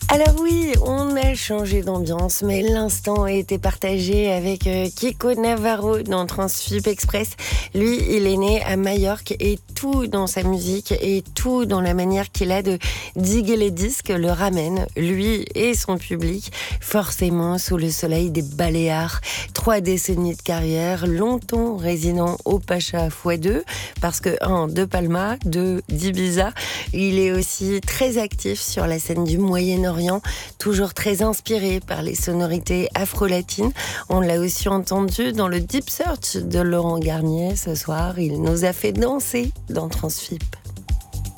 Alors oui, on a changé d'ambiance, mais l'instant a été partagé avec Kiko Navarro dans Transfip Express. Lui, il est né à Majorque et tout dans sa musique et tout dans la manière qu'il a de diguer les disques le ramène, lui et son public, forcément sous le soleil des Baléares. 3 décennies de carrière, longtemps résident au Pacha x2, parce que 1 de Palma, 2 d'Ibiza. Il est aussi très actif sur la scène du Moyen-Orient, toujours très inspiré par les sonorités afro-latines. On l'a aussi entendu dans le Deep Search de Laurent Garnier ce soir. Il nous a fait danser dans Transfip.